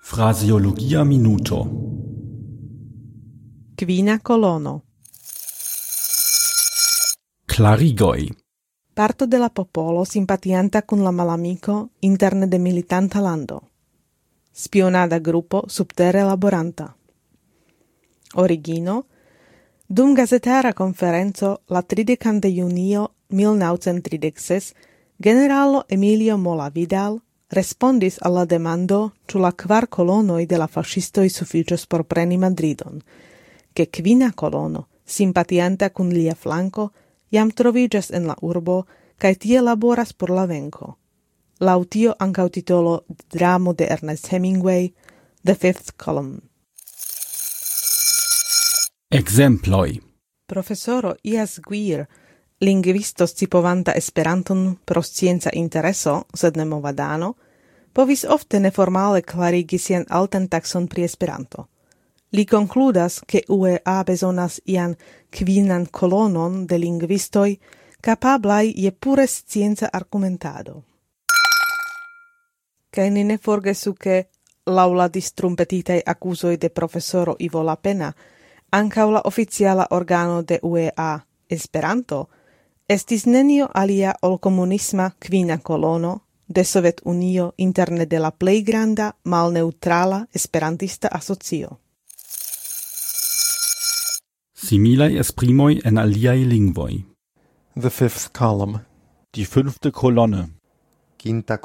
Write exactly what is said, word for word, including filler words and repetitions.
Fraseologia minuto. Kvina kolono. Klarigoj. Parto de la popolo simpatianta kun la malamiko interne de militanta lando. Spionada grupo subtere laboranta. Origino: dum gazetara conferenzo la tridekan de junio mil naŭcent tridek ses generalo Emilio Mola Vidal respondis al la demando ĉu la kvar kolonoj de la faŝistoj sufiĉos por preni Madridon, ke kvina kolono, simpatianta kun lia flanko, jam troviĝas en la urbo kaj tie laboras por la venko. Laŭ tio ankaŭ titolo de dramo de Ernest Hemingway, The Fifth Column. Ekzemploj. Profesoro Ias Guir, lingvisto scipovanta Esperanton pro scienca intereso, sed ne movadano, povis ofte neformale klarigi sian altan takson pri Esperanto. Li konkludas, ke U E A bezonas ian kvinan kolonon de lingvistoj kapablaj je pure scienca argumentado. Kaj ni ne forgesu, ke laŭ la distrumpetitaj akuzoj de profesoro Ivo Lapena, ankaŭ la oficiala organo de U E A, Esperanto, estis nenio alia ol komunisma kvina kolono de Sovetunio interne de la plej granda malneŭtrala esperantista asocio. Similaj esprimoj en aliaj lingvoj. The fifth column. Die fünfte Kolonne. Quinta